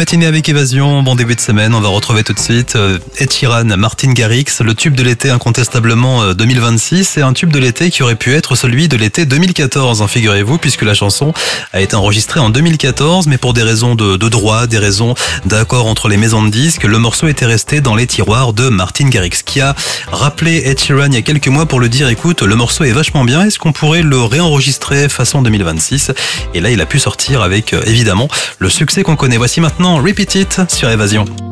matinée avec Évasion, bon début de semaine, on va retrouver tout de suite Ed Sheeran, Martin Garrix, le tube de l'été incontestablement 2026 et un tube de l'été qui aurait pu être celui de l'été 2014, figurez-vous, puisque la chanson a été enregistrée en 2014, mais pour des raisons de droit, des raisons d'accord entre les maisons de disques, le morceau était resté dans les tiroirs de Martin Garrix, qui a rappelé Ed Sheeran il y a quelques mois pour le dire, écoute, le morceau est vachement bien, est-ce qu'on pourrait le réenregistrer façon 2026 ? Et là, il a pu sortir avec, évidemment, le succès qu'on connaît. Voici maintenant Repeat It sur Évasion.